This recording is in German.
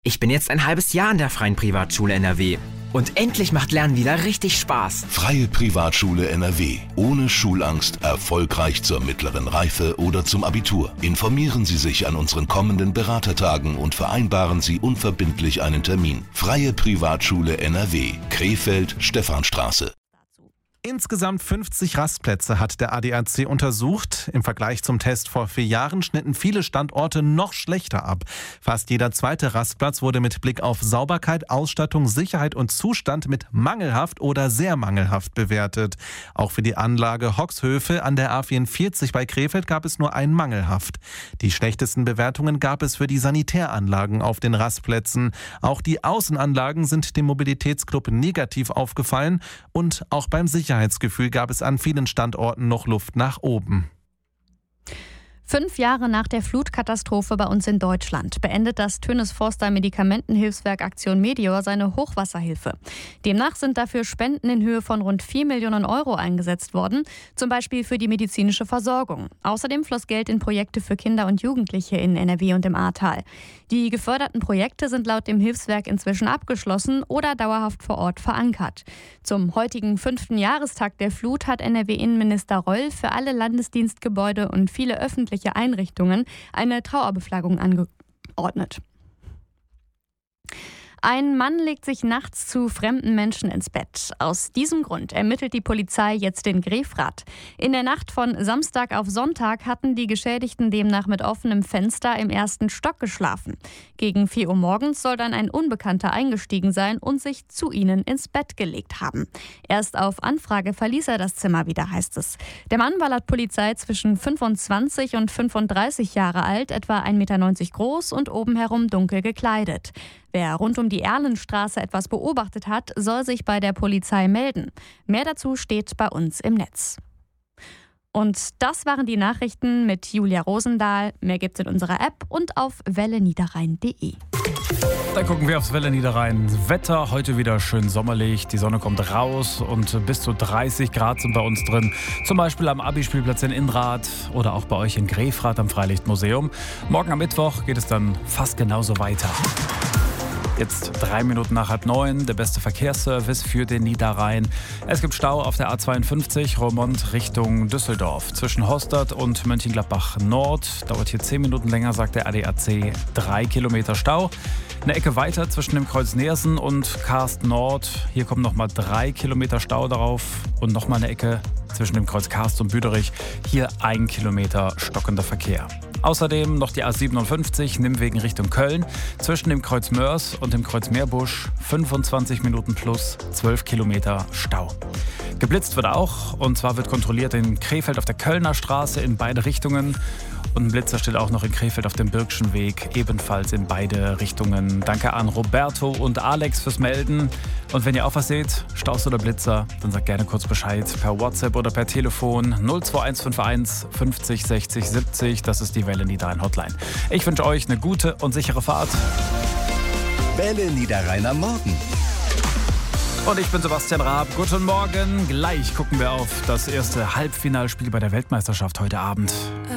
Ich bin jetzt ein halbes Jahr an der Freien Privatschule NRW. Und endlich macht Lernen wieder richtig Spaß. Freie Privatschule NRW. Ohne Schulangst, erfolgreich zur mittleren Reife oder zum Abitur. Informieren Sie sich an unseren kommenden Beratertagen und vereinbaren Sie unverbindlich einen Termin. Freie Privatschule NRW. Krefeld, Stephanstraße. Insgesamt 50 Rastplätze hat der ADAC untersucht. Im Vergleich zum Test vor 4 Jahren schnitten viele Standorte noch schlechter ab. Fast jeder zweite Rastplatz wurde mit Blick auf Sauberkeit, Ausstattung, Sicherheit und Zustand mit mangelhaft oder sehr mangelhaft bewertet. Auch für die Anlage Hoxhöfe an der A44 bei Krefeld gab es nur ein mangelhaft. Die schlechtesten Bewertungen gab es für die Sanitäranlagen auf den Rastplätzen. Auch die Außenanlagen sind dem Mobilitätsclub negativ aufgefallen und auch beim Sicherheitsgefühl gab es an vielen Standorten noch Luft nach oben. 5 Jahre nach der Flutkatastrophe bei uns in Deutschland beendet das Tönnes Forster Medikamentenhilfswerk Aktion Meteor seine Hochwasserhilfe. Demnach sind dafür Spenden in Höhe von rund 4 Millionen Euro eingesetzt worden, zum Beispiel für die medizinische Versorgung. Außerdem floss Geld in Projekte für Kinder und Jugendliche in NRW und im Ahrtal. Die geförderten Projekte sind laut dem Hilfswerk inzwischen abgeschlossen oder dauerhaft vor Ort verankert. Zum heutigen 5. Jahrestag der Flut hat NRW-Innenminister Röll für alle Landesdienstgebäude und viele öffentliche Einrichtungen eine Trauerbeflaggung angeordnet. Ein Mann legt sich nachts zu fremden Menschen ins Bett. Aus diesem Grund ermittelt die Polizei jetzt in Grefrath. In der Nacht von Samstag auf Sonntag hatten die Geschädigten demnach mit offenem Fenster im 1. Stock geschlafen. Gegen 4 Uhr morgens soll dann ein Unbekannter eingestiegen sein und sich zu ihnen ins Bett gelegt haben. Erst auf Anfrage verließ er das Zimmer wieder, heißt es. Der Mann war laut Polizei zwischen 25 und 35 Jahre alt, etwa 1,90 Meter groß und oben herum dunkel gekleidet. Wer rund um die Erlenstraße etwas beobachtet hat, soll sich bei der Polizei melden. Mehr dazu steht bei uns im Netz. Und das waren die Nachrichten mit Julia Rosendahl. Mehr gibt's in unserer App und auf welleniederrhein.de. Dann gucken wir aufs Welle Niederrhein. Wetter heute wieder schön sommerlich. Die Sonne kommt raus und bis zu 30 Grad sind bei uns drin. Zum Beispiel am Abi-Spielplatz in Inrath oder auch bei euch in Grefrath am Freilichtmuseum. Morgen am Mittwoch geht es dann fast genauso weiter. Jetzt 3 Minuten nach 8:30, der beste Verkehrsservice für den Niederrhein. Es gibt Stau auf der A52 Roermond Richtung Düsseldorf. Zwischen Hostert und Mönchengladbach Nord dauert hier 10 Minuten länger, sagt der ADAC. 3 Kilometer Stau. Eine Ecke weiter zwischen dem Kreuz Neersen und Karst Nord. Hier kommen nochmal 3 Kilometer Stau darauf und nochmal eine Ecke zwischen dem Kreuz Karst und Büderich. Hier 1 Kilometer stockender Verkehr. Außerdem noch die A57 Nimwegen Richtung Köln. Zwischen dem Kreuz Mörs und dem Kreuz Meerbusch 25 Minuten plus 12 Kilometer Stau. Geblitzt wird auch, und zwar wird kontrolliert in Krefeld auf der Kölner Straße in beide Richtungen. Und ein Blitzer steht auch noch in Krefeld auf dem Birkschen Weg, ebenfalls in beide Richtungen. Danke an Roberto und Alex fürs Melden. Und wenn ihr auch was seht, Staus oder Blitzer, dann sagt gerne kurz Bescheid per WhatsApp oder per Telefon 02151 50 60 70. Das ist die Welle Niederrhein Hotline. Ich wünsche euch eine gute und sichere Fahrt. Welle Niederrhein am Morgen. Und ich bin Sebastian Raab. Guten Morgen. Gleich gucken wir auf das erste Halbfinalspiel bei der Weltmeisterschaft heute Abend.